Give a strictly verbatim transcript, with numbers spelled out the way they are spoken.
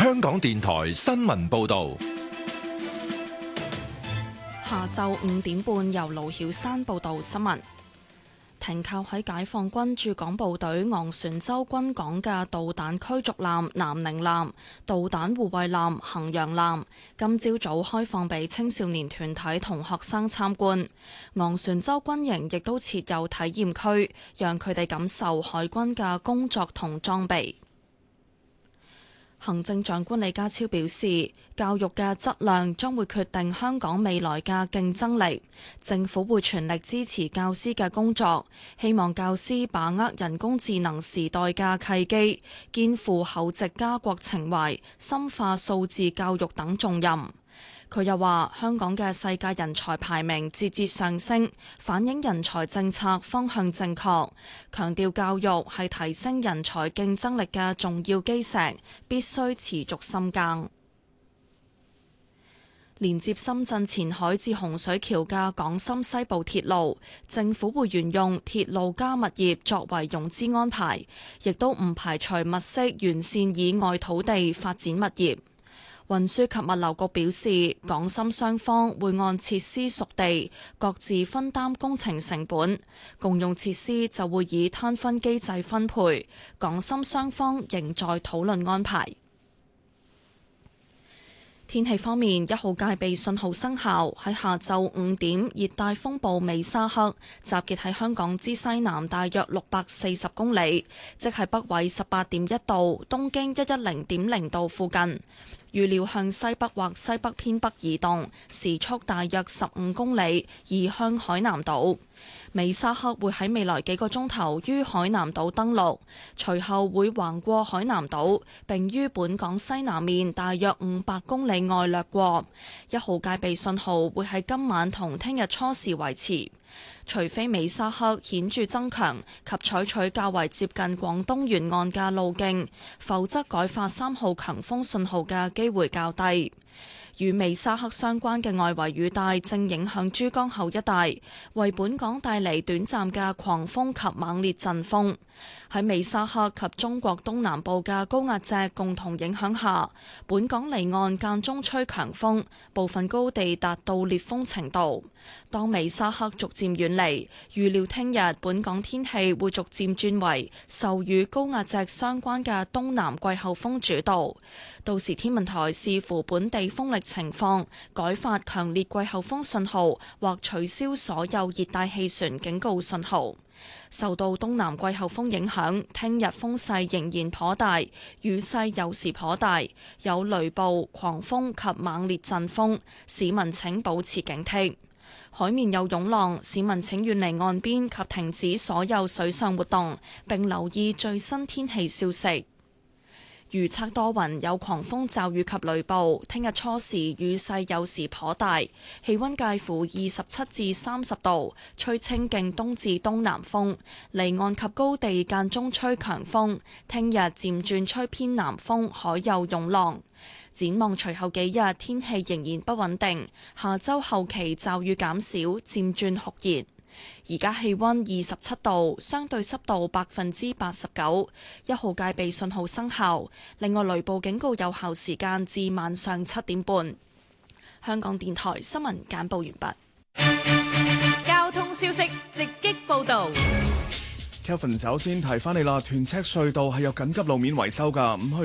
香港電台新聞報道。 下晝五點半，由盧曉山報道新聞。停靠喺解放軍駐港部隊昂船洲軍港嘅導彈驅逐艦南寧艦、導彈護衛艦衡陽艦，今朝早開放俾青少年團體同學生參觀。昂船洲軍營亦都設有體驗區，讓佢哋感受海軍嘅工作同裝備。行政長官李家超表示，教育嘅質量將會決定香港未來嘅競爭力。政府會全力支持教師嘅工作，希望教師把握人工智能時代嘅契機，肩負厚植家國情懷、深化數字教育等重任。佢又話：香港嘅世界人才排名節節上升，反映人才政策方向正確。強調教育係提升人才競爭力嘅重要基石，必須持續深耕。連接深圳前海至洪水橋嘅港深西部鐵路，政府會沿用鐵路加物業作為融資安排，亦都唔排除物色沿線以外土地發展物業。運輸及物流局表示，港深雙方會按設施屬地，各自分擔工程成本，共用設施就會以攤分機制分配。港深雙方仍在討論安排。天氣方面，一號戒備信號生效，喺下晝五點，熱帶風暴美沙克集結喺香港之西南大約六百四十公里，即係北緯十八點一度、東經一一零點零度附近。預料向西北或西北偏北移動，時速大約十五公里，移向海南島。美沙克會喺未來幾個鐘頭於海南島登陸，隨後會橫過海南島，並於本港西南面大約五百公里外掠過。一號戒備信號會喺今晚同聽日初時維持。除非美沙克顯著增強及採取較為接近廣東沿岸嘅路徑，否則改發三號強風信號嘅機會較低。與美沙克相關嘅外圍雨帶正影響珠江口一帶，為本港帶嚟短暫嘅狂風及猛烈陣風。喺美沙克及中國東南部嘅高壓脊共同影響下，本港離岸間中吹強風，部分高地達到烈風程度。當美沙克逐漸遠離，預料聽日本港天氣會逐漸轉為受與高壓脊相關嘅東南季候風主導。到時天文台視乎本地風力情況，改發強烈季候風信號或取消所有熱帶氣旋警告信號。受到東南季候風影響，聽日風勢仍然頗大，雨勢有時頗大，有雷暴、狂風及猛烈陣風，市民請保持警惕。海面有湧浪，市民請遠離岸邊及停止所有水上活動，並留意最新天氣消息。預測多雲，有狂風驟雨及雷暴。聽日初時雨勢有時頗大，氣溫介乎二十七至三十度，吹清勁東至東南風，離岸及高地間中吹強風。聽日漸轉吹偏南風，海有湧浪。展望隨後幾日天氣仍然不穩定，下周後期驟雨減少，漸轉酷熱。而家氣溫二十七度，相對濕度百分之八十九，一號戒備信號生效。另外，雷暴警告有效時間至晚上七點半。香港電台新聞簡報完畢。交通消息直擊報道。 Kevin 首先提翻你啦，屯赤隧道係有緊急路面維修㗎，咁去